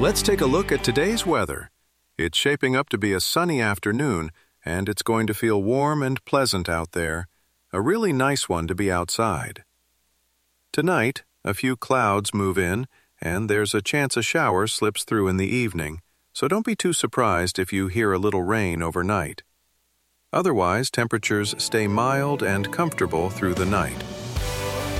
Let's take a look at today's weather. It's shaping up to be a sunny afternoon, and it's going to feel warm and pleasant out there. A really nice one to be outside. Tonight, a few clouds move in, and there's a chance a shower slips through in the evening, so don't be too surprised if you hear a little rain overnight. Otherwise, temperatures stay mild and comfortable through the night.